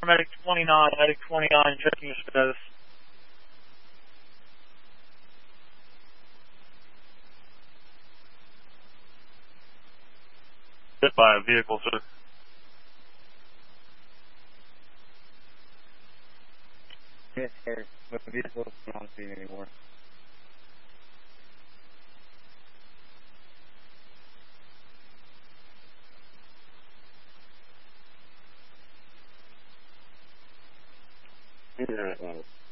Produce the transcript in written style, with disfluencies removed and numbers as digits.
Medic 29. Medic 29 checking your status. Hit by a vehicle, sir. Yes, sir. But the vehicle's not on scene anymore. Yeah,